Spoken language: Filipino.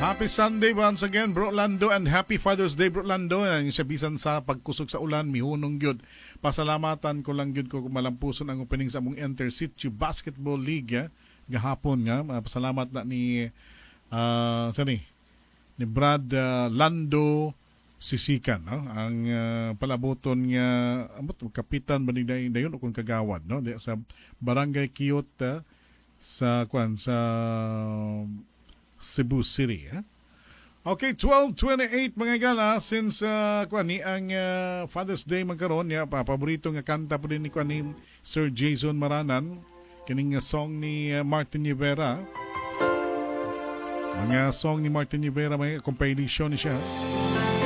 Happy Sunday once again, Bro Lando, and happy Father's Day, Bro Lando. Ang siya bisan sa pagkusog sa ulan, mihunong gyud. Pasalamatan ko lang gyud ko malampuson ang opening sa among Intercity Basketball League gahapon nga. Pasalamat na ni ni Brad Lando Sisikan, no? Ang palaboton nga kapitan ba ni dayon o kung kagawad, no? Sa Barangay Quiyot sa Cebu City. Okay, 12:28 mga gala, since ni ang Father's Day magkaroon niya, paborito nga kanta po din ni Sir Jason Maranan, kining song ni Martin Rivera. Mga song ni Martin Rivera, may compilation ni siya.